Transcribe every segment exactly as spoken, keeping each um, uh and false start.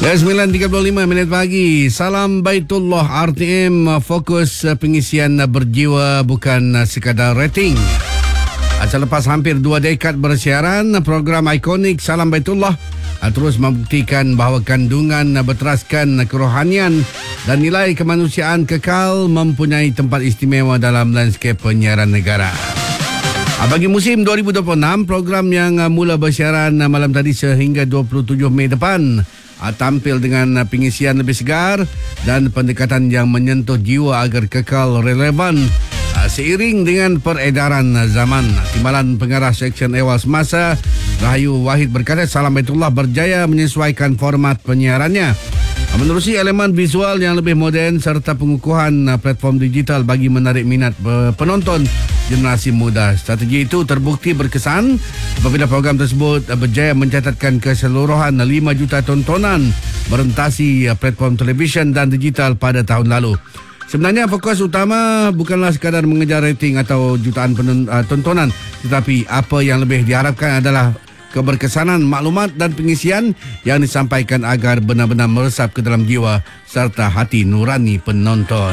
sembilan tiga puluh lima minit pagi. Salam Baitullah R T M, fokus pengisian berjiwa bukan sekadar rating. Selepas hampir dua dekad bersiaran, program ikonik Salam Baitullah terus membuktikan bahawa kandungan berteraskan kerohanian dan nilai kemanusiaan kekal mempunyai tempat istimewa dalam lanskap penyiaran negara. Bagi musim dua ribu dua puluh enam, program yang mula bersiaran malam tadi sehingga dua puluh tujuh Mei depan tampil dengan pengisian lebih segar dan pendekatan yang menyentuh jiwa agar kekal relevan seiring dengan peredaran zaman. Timbalan Pengarah Seksyen Ehwal Semasa Rahayu Wahid berkata Salam Baitullah berjaya menyesuaikan format penyiarannya menerusi elemen visual yang lebih moden serta pengukuhan platform digital bagi menarik minat penonton generasi muda. Strategi itu terbukti berkesan apabila program tersebut berjaya mencatatkan keseluruhan lima juta tontonan merentasi platform televisyen dan digital pada tahun lalu. Sebenarnya fokus utama bukanlah sekadar mengejar rating atau jutaan tontonan, tetapi apa yang lebih diharapkan adalah keberkesanan maklumat dan pengisian yang disampaikan agar benar-benar meresap ke dalam jiwa serta hati nurani penonton.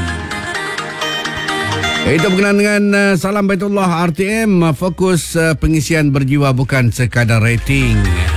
Itu berkenaan dengan uh, Salam Baitullah R T M, fokus uh, pengisian berjiwa bukan sekadar rating.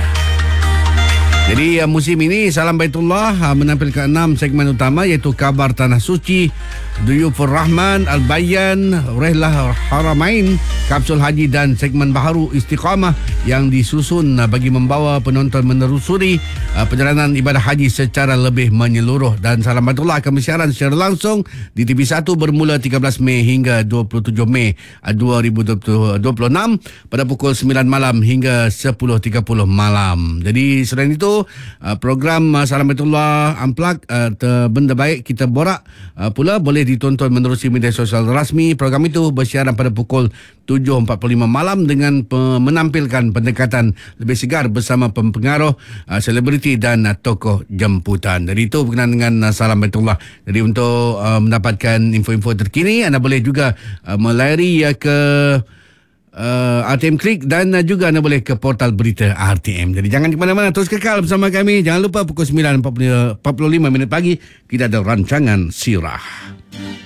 Jadi uh, musim ini Salam Baitullah uh, menampilkan enam segmen utama iaitu Kabar Tanah Suci, Duyufur Rahman, Al-Bayan, Rehlah Haramain, Kapsul Haji dan segmen baharu Istiqamah yang disusun uh, bagi membawa penonton menerusuri uh, perjalanan ibadah haji secara lebih menyeluruh. Dan Salam Baitullah akan bersiaran secara langsung di T V satu bermula tiga belas Mei hingga dua puluh tujuh Mei dua ribu dua puluh enam pada pukul sembilan malam hingga sepuluh tiga puluh malam. Jadi selain itu program Salam Baitullah Unplugged benda baik kita borak pula boleh ditonton menerusi media sosial rasmi. Program itu bersiaran pada pukul tujuh empat puluh lima malam dengan menampilkan pendekatan lebih segar bersama pempengaruh, selebriti dan tokoh jemputan. Jadi itu berkenaan dengan Salam Baitullah. Jadi untuk mendapatkan info-info terkini, anda boleh juga melayari ke Uh, R T M Klik dan uh, juga anda boleh ke portal berita R T M. Jadi jangan ke mana-mana, terus kekal bersama kami. Jangan lupa pukul sembilan empat puluh lima minit pagi kita ada rancangan Sirah.